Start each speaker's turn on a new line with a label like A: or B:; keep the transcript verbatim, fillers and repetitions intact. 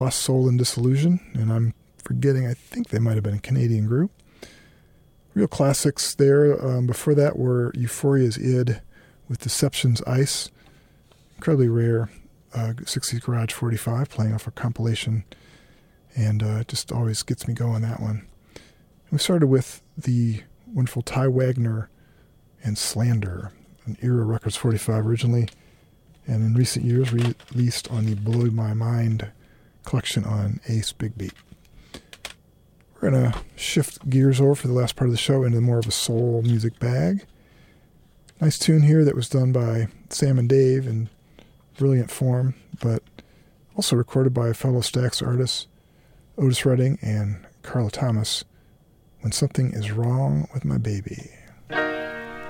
A: Lost Soul and Disillusion, and I'm forgetting, I think they might have been a Canadian group. Real classics there. Um, before that were Euphoria's Id with Deception's Ice. Incredibly rare uh, sixties Garage forty-five, playing off a compilation, and uh, it just always gets me going, that one. And we started with the wonderful Ty Wagner and Slander, an Era Records forty-five originally, and in recent years released on the Blow My Mind collection on Ace Big Beat. We're going to shift gears over for the last part of the show into more of a soul music bag. Nice tune here that was done by Sam and Dave in brilliant form, but also recorded by fellow Stax artists Otis Redding and Carla Thomas, When Something Is Wrong with My Baby.